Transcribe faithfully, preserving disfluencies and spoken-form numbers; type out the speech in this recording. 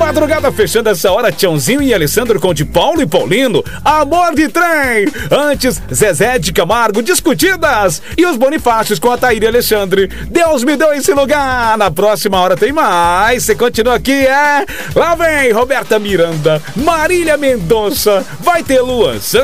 madrugada fechando essa hora, Tiãozinho e Alessandro com de Paulo e Paulino, Amor de Trem. Antes, Zezé de Camargo, Discutidas. E os Bonifácios com a Taíra e Alexandre, Deus me deu esse lugar. Na próxima hora tem mais. Você continua aqui, é? Lá vem Roberta Miranda, Marília Mendonça, vai ter Luan Santana.